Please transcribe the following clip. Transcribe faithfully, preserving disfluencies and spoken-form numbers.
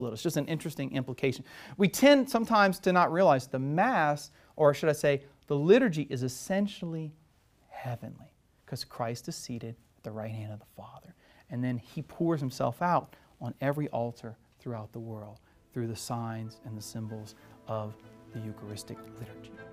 It's just an interesting implication. We tend sometimes to not realize the Mass, or should I say, the liturgy is essentially heavenly because Christ is seated at the right hand of the Father. And then He pours Himself out on every altar throughout the world through the signs and the symbols of the Eucharistic liturgy.